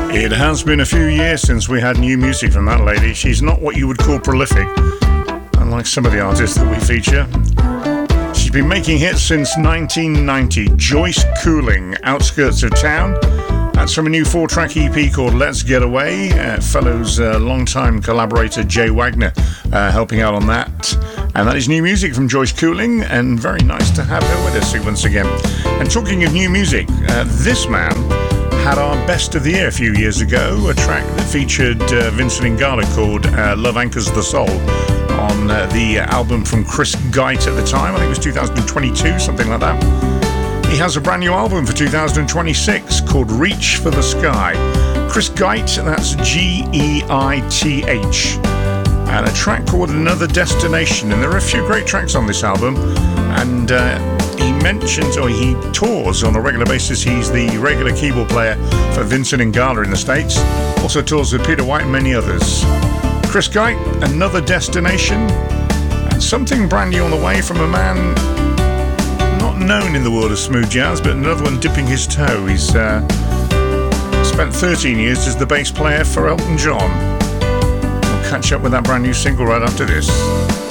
It has been a few years since we had new music from that lady. She's not what you would call prolific, unlike some of the artists that we feature. She's been making hits since 1990. Joyce Cooling, Outskirts of Town. That's from a new 4-track EP called Let's Get Away. Fellow's longtime collaborator Jay Wagner helping out on that. And that is new music from Joyce Cooling, and very nice to have her with us once again. And talking of new music, this man had our best of the year a few years ago, a track that featured Vincent Ingala called Love Anchors the Soul on the album from Chris Geit at the time. I think it was 2022, something like that. He has a brand new album for 2026 called Reach for the Sky. Chris Geit, that's Geith, and a track called Another Destination. And there are a few great tracks on this album, and he mentions, or he tours on a regular basis. He's the regular keyboard player for Vincent Ingala in the States, also tours with Peter White and many others. Chris Geit, Another Destination, and something brand new on the way from a man not known in the world of smooth jazz, but another one dipping his toe. He's spent 13 years as the bass player for Elton John. We'll catch up with that brand new single right after this.